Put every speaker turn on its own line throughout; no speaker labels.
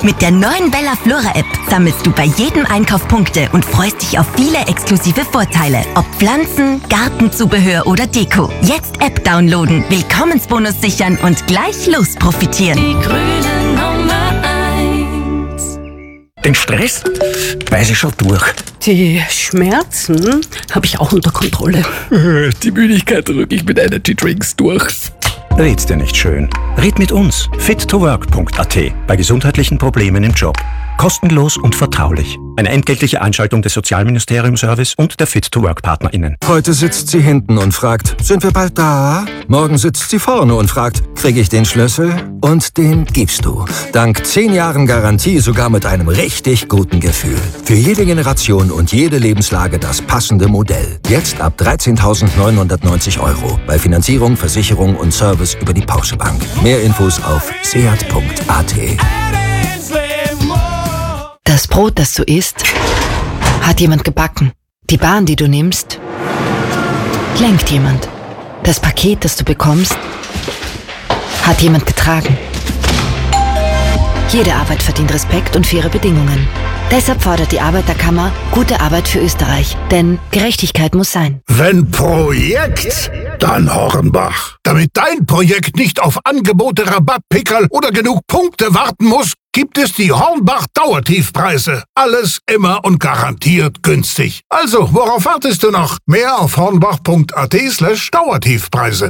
Mit der neuen Bella Flora App sammelst du bei jedem Einkauf Punkte und freust dich auf viele exklusive Vorteile. Ob Pflanzen, Gartenzubehör oder Deko. Jetzt App downloaden, Willkommensbonus sichern und gleich los profitieren.
Die grüne Nummer 1.
Den Stress weiß ich schon durch.
Die Schmerzen habe ich auch unter Kontrolle.
Die Müdigkeit drücke ich mit Energy-Drinks durch.
Red's dir nicht schön. Red mit uns. fit2work.at. Bei gesundheitlichen Problemen im Job. Kostenlos und vertraulich. Eine entgeltliche Einschaltung des Sozialministerium-Service und der Fit2Work-PartnerInnen.
Heute sitzt sie hinten und fragt, sind wir bald da? Morgen sitzt sie vorne und fragt, kriege ich den Schlüssel? Und den gibst du. Dank 10 Jahren Garantie sogar mit einem richtig guten Gefühl. Für jede Generation und jede Lebenslage das passende Modell. Jetzt ab 13.990 €. Bei Finanzierung, Versicherung und Service über die Porsche Bank. Mehr Infos auf seat.at.
Das Brot, das du isst, hat jemand gebacken. Die Bahn, die du nimmst, lenkt jemand. Das Paket, das du bekommst, hat jemand getragen. Jede Arbeit verdient Respekt und faire Bedingungen. Deshalb fordert die Arbeiterkammer gute Arbeit für Österreich. Denn Gerechtigkeit muss sein.
Wenn Projekt, dann Hornbach. Damit dein Projekt nicht auf Angebote, Rabattpickerl oder genug Punkte warten muss, gibt es die Hornbach-Dauertiefpreise. Alles immer und garantiert günstig. Also, worauf wartest du noch? Mehr auf hornbach.at/Dauertiefpreise.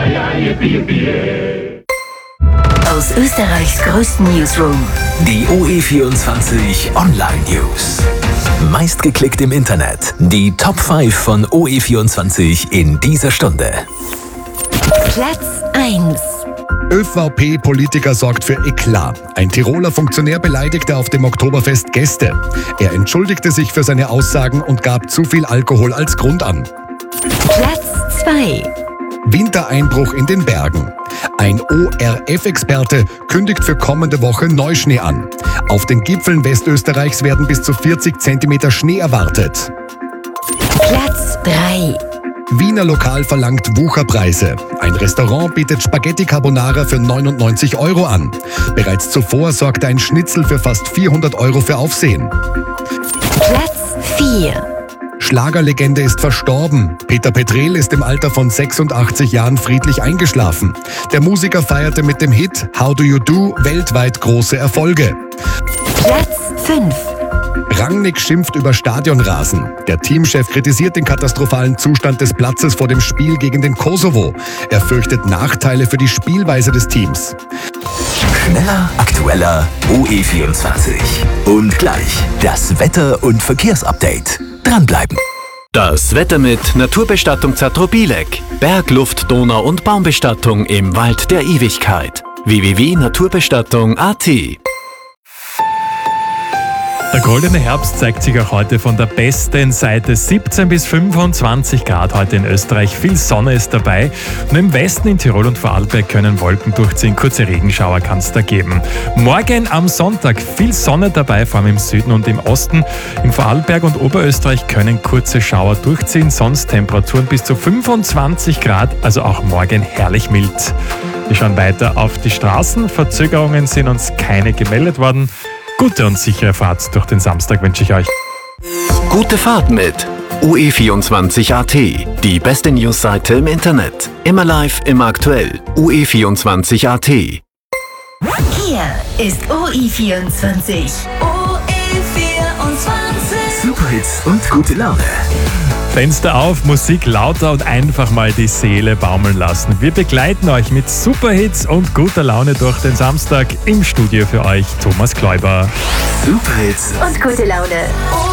Aus Österreichs größten Newsroom.
Die OE24 Online News. Meistgeklickt im Internet. Die Top 5 von OE24 in dieser Stunde.
Platz 1.
ÖVP-Politiker sorgt für Eklat. Ein Tiroler Funktionär beleidigte auf dem Oktoberfest Gäste. Er entschuldigte sich für seine Aussagen und gab zu viel Alkohol als Grund an.
Platz 2.
Wintereinbruch in den Bergen. Ein ORF-Experte kündigt für kommende Woche Neuschnee an. Auf den Gipfeln Westösterreichs werden bis zu 40 cm Schnee erwartet.
Platz 3.
Wiener Lokal verlangt Wucherpreise. Ein Restaurant bietet Spaghetti Carbonara für 99 € an. Bereits zuvor sorgte ein Schnitzel für fast 400 € für Aufsehen.
Platz 4.
Schlagerlegende ist verstorben. Peter Petrel ist im Alter von 86 Jahren friedlich eingeschlafen. Der Musiker feierte mit dem Hit How Do You Do weltweit große Erfolge.
Platz 5.
Rangnick schimpft über Stadionrasen. Der Teamchef kritisiert den katastrophalen Zustand des Platzes vor dem Spiel gegen den Kosovo. Er fürchtet Nachteile für die Spielweise des Teams.
Schneller, aktueller, OE24. Und gleich das Wetter- und Verkehrsupdate. Dranbleiben.
Das Wetter mit Naturbestattung Zatrobilek. Berg, Luft, Donau- und Baumbestattung im Wald der Ewigkeit. www.naturbestattung.at.
Der goldene Herbst zeigt sich auch heute von der besten Seite. 17 bis 25 Grad heute in Österreich. Viel Sonne ist dabei. Nur im Westen in Tirol und Vorarlberg können Wolken durchziehen. Kurze Regenschauer kann es da geben. Morgen am Sonntag viel Sonne dabei, vor allem im Süden und im Osten. In Vorarlberg und Oberösterreich können kurze Schauer durchziehen. Sonst Temperaturen bis zu 25 Grad, also auch morgen herrlich mild. Wir schauen weiter auf die Straßen. Verzögerungen sind uns keine gemeldet worden. Gute und sichere Fahrt durch den Samstag wünsche ich euch.
Gute Fahrt mit OE24.at. Die beste Newsseite im Internet. Immer live, immer aktuell. OE24.at.
Hier ist OE24.
OE24.
Superhits und gute Laune.
Fenster auf, Musik lauter und einfach mal die Seele baumeln lassen. Wir begleiten euch mit Superhits und guter Laune durch den Samstag. Im Studio für euch Thomas Kläuber.
Superhits
Und gute Laune.